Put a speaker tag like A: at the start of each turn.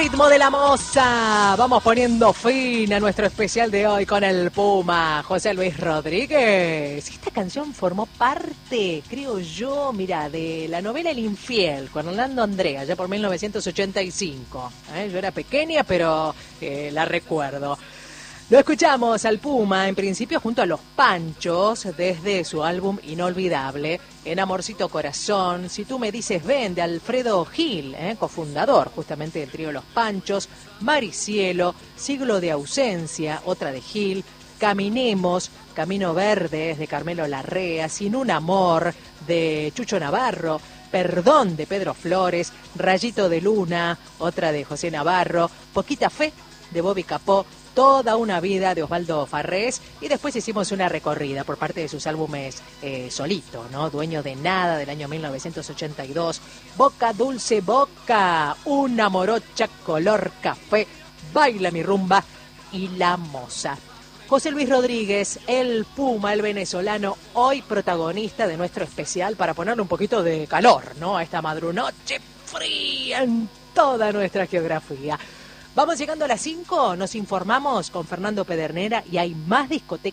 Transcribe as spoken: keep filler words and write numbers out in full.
A: ritmo de la moza. Vamos poniendo fin a nuestro especial de hoy con el Puma, José Luis Rodríguez. Esta canción formó parte, creo yo, mira, de la novela El Infiel, con Orlando Andrea, ya por mil novecientos ochenta y cinco. ¿Eh? Yo era pequeña, pero eh, la recuerdo. Lo escuchamos al Puma, en principio junto a Los Panchos, desde su álbum Inolvidable, En Amorcito Corazón, Si tú me dices ven, de Alfredo Gil, eh, cofundador justamente del trío Los Panchos, Maricielo, Siglo de Ausencia, otra de Gil, Caminemos, Camino Verde, de Carmelo Larrea, Sin un Amor, de Chucho Navarro, Perdón, de Pedro Flores, Rayito de Luna, otra de José Navarro, Poquita Fe, de Bobby Capó, Toda una vida, de Osvaldo Farrés, y después hicimos una recorrida por parte de sus álbumes eh, solito, ¿no? Dueño de Nada, del año mil novecientos ochenta y dos, Boca Dulce Boca, Una Morocha Color Café, Baila mi rumba y La Moza. José Luis Rodríguez, el Puma, el venezolano, hoy protagonista de nuestro especial para ponerle un poquito de calor, ¿no? A esta madrunoche fría en toda nuestra geografía. Vamos llegando a las cinco, nos informamos con Fernando Pedernera y hay más discotecas.